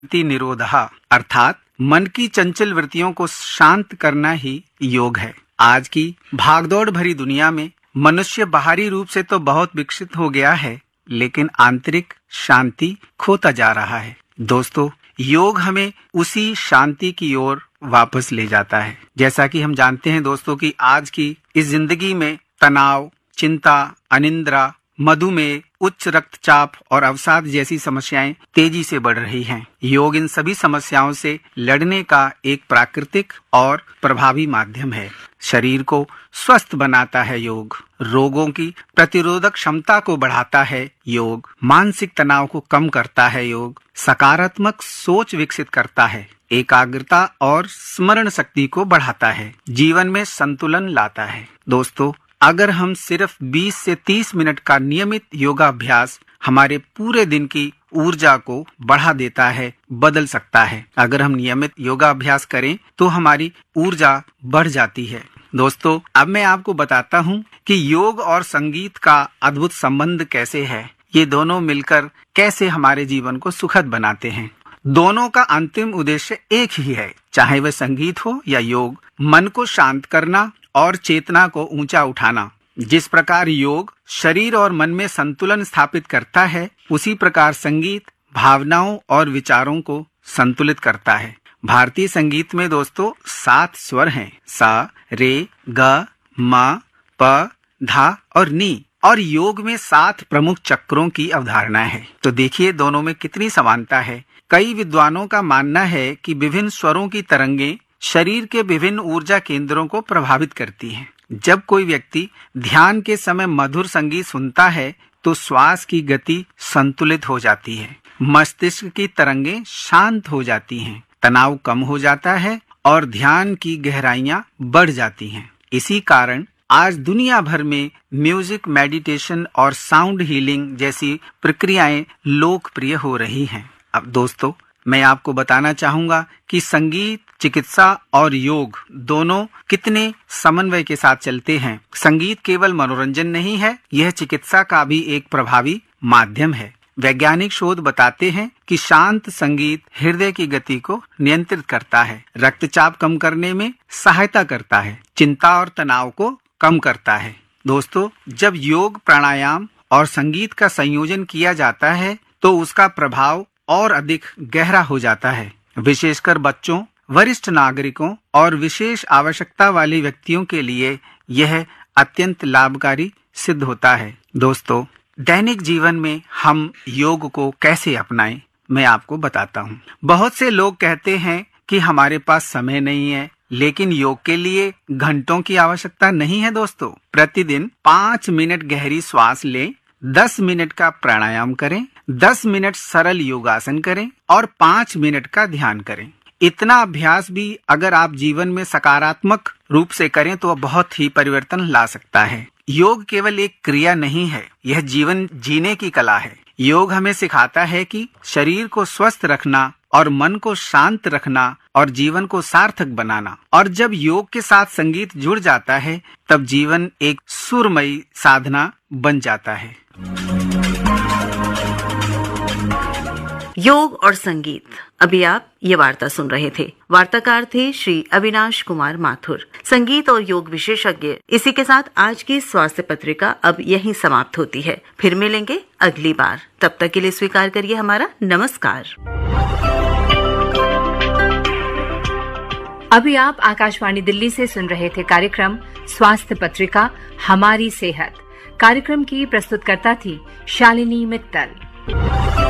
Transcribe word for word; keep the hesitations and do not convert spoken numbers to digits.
वृत्ति निरोधः अर्थात मन की चंचल वृत्तियों को शांत करना ही योग है। आज की भागदौड़ भरी दुनिया में मनुष्य बाहरी रूप से तो बहुत विकसित हो गया है, लेकिन आंतरिक शांति खोता जा रहा है। दोस्तों, योग हमें उसी शांति की ओर वापस ले जाता है। जैसा कि हम जानते हैं दोस्तों कि आज की इस जिंदगी में तनाव, चिंता, अनिद्रा, मधुमेह, उच्च रक्तचाप और अवसाद जैसी समस्याएं तेजी से बढ़ रही हैं। योग इन सभी समस्याओं से लड़ने का एक प्राकृतिक और प्रभावी माध्यम है। शरीर को स्वस्थ बनाता है योग, रोगों की प्रतिरोधक क्षमता को बढ़ाता है योग, मानसिक तनाव को कम करता है योग, सकारात्मक सोच विकसित करता है, एकाग्रता और स्मरण शक्ति को बढ़ाता है, जीवन में संतुलन लाता है। दोस्तों, अगर हम सिर्फ बीस से तीस मिनट का नियमित योगाभ्यास हमारे पूरे दिन की ऊर्जा को बढ़ा देता है, बदल सकता है। अगर हम नियमित योगाभ्यास करें तो हमारी ऊर्जा बढ़ जाती है। दोस्तों, अब मैं आपको बताता हूँ कि योग और संगीत का अद्भुत संबंध कैसे है। ये दोनों मिलकर कैसे हमारे जीवन को सुखद बनाते हैं। दोनों का अंतिम उद्देश्य एक ही है, चाहे वह संगीत हो या योग, मन को शांत करना और चेतना को ऊंचा उठाना। जिस प्रकार योग शरीर और मन में संतुलन स्थापित करता है, उसी प्रकार संगीत भावनाओं और विचारों को संतुलित करता है। भारतीय संगीत में दोस्तों सात स्वर हैं, सा, रे, ग, म, प, धा और नी, और योग में सात प्रमुख चक्रों की अवधारणा है। तो देखिए दोनों में कितनी समानता है। कई विद्वानों का मानना है कि विभिन्न स्वरों की तरंगें शरीर के विभिन्न ऊर्जा केंद्रों को प्रभावित करती हैं। जब कोई व्यक्ति ध्यान के समय मधुर संगीत सुनता है तो श्वास की गति संतुलित हो जाती है, मस्तिष्क की तरंगें शांत हो जाती हैं, तनाव कम हो जाता है और ध्यान की गहराइयां बढ़ जाती हैं। इसी कारण आज दुनिया भर में म्यूजिक, मेडिटेशन और साउंड हीलिंग जैसी प्रक्रियाएं लोकप्रिय हो रही हैं। अब दोस्तों, मैं आपको बताना चाहूंगा कि संगीत, चिकित्सा और योग दोनों कितने समन्वय के साथ चलते हैं। संगीत केवल मनोरंजन नहीं है, यह चिकित्सा का भी एक प्रभावी माध्यम है। वैज्ञानिक शोध बताते हैं कि शांत संगीत हृदय की गति को नियंत्रित करता है, रक्तचाप कम करने में सहायता करता है, चिंता और तनाव को कम करता है। दोस्तों, जब योग, प्राणायाम और संगीत का संयोजन किया जाता है तो उसका प्रभाव और अधिक गहरा हो जाता है। विशेषकर बच्चों, वरिष्ठ नागरिकों और विशेष आवश्यकता वाले व्यक्तियों के लिए यह अत्यंत लाभकारी सिद्ध होता है। दोस्तों, दैनिक जीवन में हम योग को कैसे अपनाएं, मैं आपको बताता हूँ। बहुत से लोग कहते हैं कि हमारे पास समय नहीं है, लेकिन योग के लिए घंटों की आवश्यकता नहीं है। दोस्तों, प्रतिदिन पाँच मिनट गहरी श्वास लें, दस मिनट का प्राणायाम करें, दस मिनट सरल योगासन करें और पाँच मिनट का ध्यान करें। इतना अभ्यास भी अगर आप जीवन में सकारात्मक रूप से करें तो बहुत ही परिवर्तन ला सकता है। योग केवल एक क्रिया नहीं है, यह जीवन जीने की कला है। योग हमें सिखाता है कि शरीर को स्वस्थ रखना और मन को शांत रखना और जीवन को सार्थक बनाना। और जब योग के साथ संगीत जुड़ जाता है तब जीवन एक सुरमयी साधना बन जाता है। योग और संगीत, अभी आप ये वार्ता सुन रहे थे। वार्ताकार थे श्री अविनाश कुमार माथुर, संगीत और योग विशेषज्ञ। इसी के साथ आज की स्वास्थ्य पत्रिका अब यहीं समाप्त होती है। फिर मिलेंगे अगली बार, तब तक के लिए स्वीकार करिए हमारा नमस्कार। अभी आप आकाशवाणी दिल्ली से सुन रहे थे कार्यक्रम स्वास्थ्य पत्रिका हमारी सेहत। कार्यक्रम की प्रस्तुतकर्ता थी शालिनी मित्तल।